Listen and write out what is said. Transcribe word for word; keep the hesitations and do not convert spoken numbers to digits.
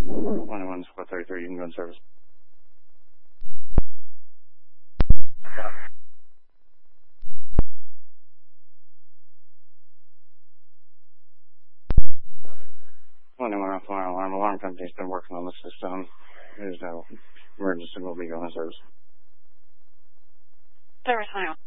twenty-one, squad thirty-three, you can go in service. twenty-one off fire alarm. Alarm company's been working on the system. There's no emergency. We'll be going in service. Service, hang on.